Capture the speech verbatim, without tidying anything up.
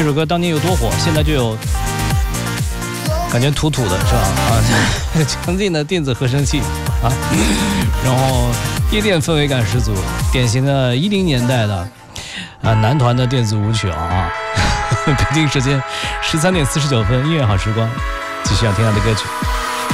这首歌当年有多火，现在就有感觉土土的是吧？啊，强劲的电子合成器啊，然后夜店氛围感十足，典型的一零年代的啊男团的电子舞曲啊。北京时间十三点四十九分，音乐好时光，继续要听他的歌曲。